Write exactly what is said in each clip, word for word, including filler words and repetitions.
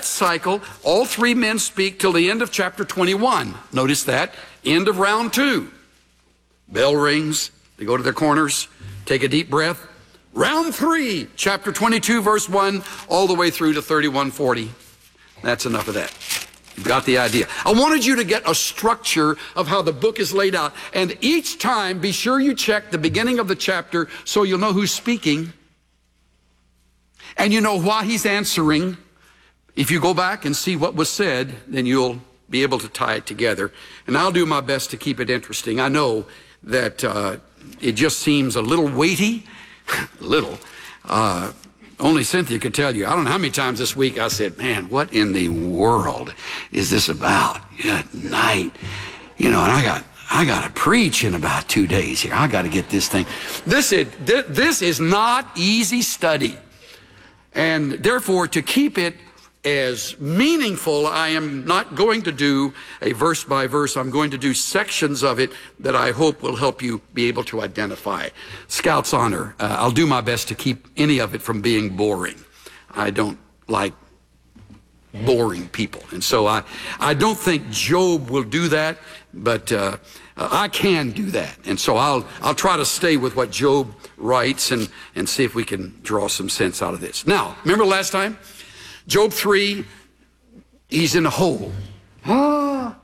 that cycle, all three men speak till the end of chapter twenty-one. Notice that. End of round two. Bell rings. They go to their corners, take a deep breath. Round three, chapter twenty-two, verse one, all the way through to thirty-one forty. That's enough of that. You've got the idea. I wanted you to get a structure of how the book is laid out. And each time, be sure you check the beginning of the chapter so you'll know who's speaking. And you know why he's answering. If you go back and see what was said, then you'll be able to tie it together. And I'll do my best to keep it interesting. I know that uh, it just seems a little weighty. little. Uh, only Cynthia could tell you. I don't know how many times this week I said, man, what in the world is this about? Good night. You know, and I got I got to preach in about two days here. I got to get this thing. This is, this is not easy study. And therefore, to keep it as meaningful, I am not going to do a verse by verse. I'm going to do sections of it that I hope will help you be able to identify. Scout's honor. Uh, I'll do my best to keep any of it from being boring. I don't like boring people. And so I, I don't think Job will do that, but uh, I can do that. And so I'll, I'll try to stay with what Job writes and, and see if we can draw some sense out of this. Now, remember last time? Job three, he's in a hole. Ah,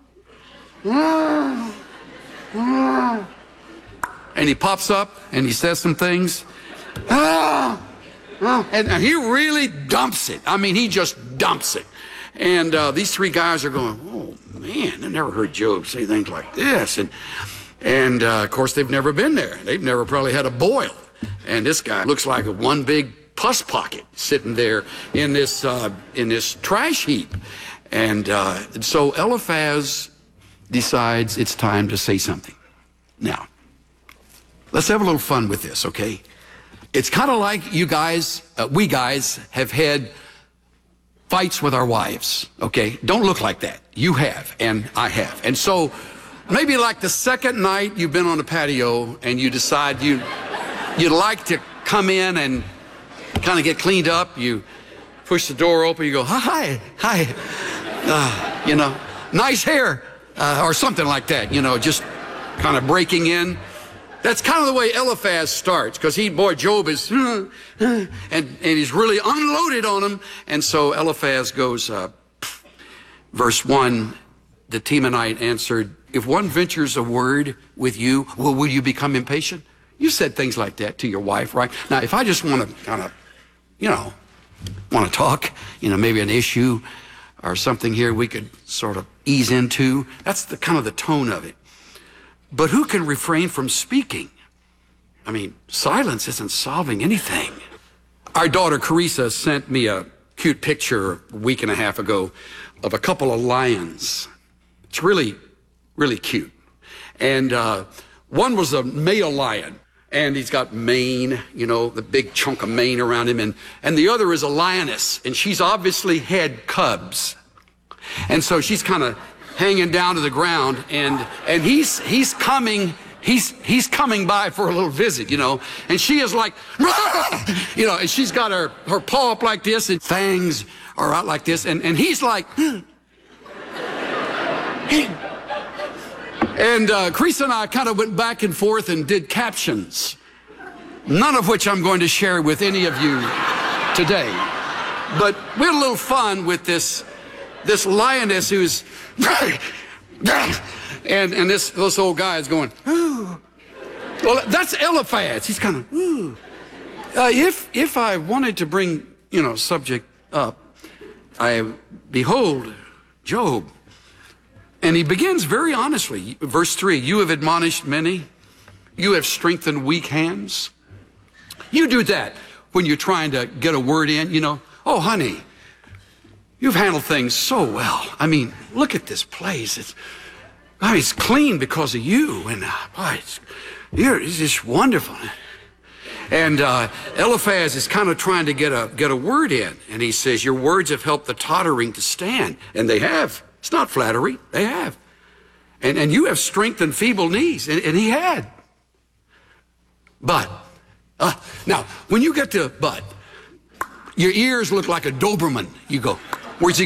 ah, ah. And he pops up and he says some things. Ah, ah, and, and he really dumps it. I mean, he just dumps it. And uh, these three guys are going, oh, man, I've never heard Job say things like this. And, and uh, of course, they've never been there. They've never probably had a boil. And this guy looks like a one big pus pocket sitting there in this uh, in this trash heap. And uh, so Eliphaz decides it's time to say something. Now, let's have a little fun with this, okay? It's kind of like you guys, uh, we guys have had fights with our wives, okay? Don't look like that. You have, and I have. And so maybe like the second night you've been on the patio and you decide you, you'd like to come in and kind of get cleaned up. You push the door open, you go, hi, hi, uh, you know, nice hair, uh, or something like that, you know, just kind of breaking in. That's kind of the way Eliphaz starts, because he, boy, Job is, uh, uh, and, and he's really unloaded on him. And so Eliphaz goes, uh, verse one, the Temanite answered, if one ventures a word with you, well, will you become impatient? You said things like that to your wife, right? Now, if I just want to kind of, you know, want to talk, you know, maybe an issue or something here we could sort of ease into, that's the kind of the tone of it. But who can refrain from speaking? I mean, silence isn't solving anything. Our daughter, Carissa, sent me a cute picture a week and a half ago of a couple of lions. It's really, really cute. And uh, one was a male lion. And he's got mane, you know, the big chunk of mane around him. And, and the other is a lioness. And she's obviously had cubs. And so she's kind of hanging down to the ground. And, and he's, he's coming, he's, he's coming by for a little visit, you know. And she is like, you know, and she's got her, her paw up like this and fangs are out like this. And, and he's like, And uh, Chris and I kind of went back and forth and did captions, none of which I'm going to share with any of you today. But we had a little fun with this, this lioness who's, and, and this, this old guy is going, ooh. Well, that's Eliphaz. He's kind of, ooh. Uh, if, if I wanted to bring, you know, subject up, I behold Job. And he begins very honestly. Verse three, you have admonished many. You have strengthened weak hands. You do that when you're trying to get a word in, you know. Oh, honey, you've handled things so well. I mean, look at this place. It's, I mean, it's clean because of you. And uh, boy, it's, you're, it's just wonderful. And uh, Eliphaz is kind of trying to get a, get a word in. And he says, your words have helped the tottering to stand. And they have. It's not flattery. They have. And, and you have strengthened feeble knees. And, and he had. But, uh, now, when you get to but, your ears look like a Doberman. You go, where's he